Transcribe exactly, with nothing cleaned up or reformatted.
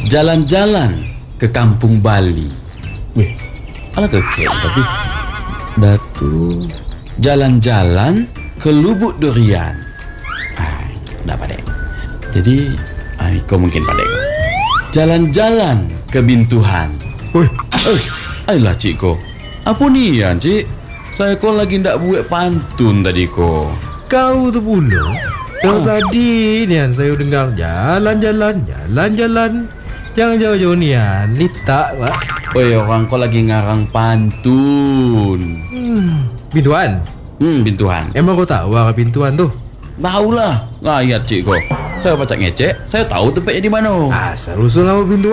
Jalan-jalan ke kampung Bali. Wih, ala kekek tapi. Datu jalan-jalan ke Lubuk Durian. Ah, dah padek. Jadi, ah, kau mungkin padek. Jalan-jalan ke Bintuhan. Wih, eh, ayolah cik ko. Apa ni ya cik? Saya kau lagi ndak buat pantun tadi ko. Kau tu pula. Kalau tadi ni kan saya dengar jalan-jalan, jalan-jalan. Jangan jauh-jauh ni kan. Litak pak. Oi, orang kau lagi ngarang pantun. Hmm. Bintuan. Hmm, Bintuhan. Emang kau tahu arah Bintuan tu? Tahulah. Ngayat cik ko. Saya baca ngecek, saya tahu tempatnya di mana. Asal usul nama Bintuan.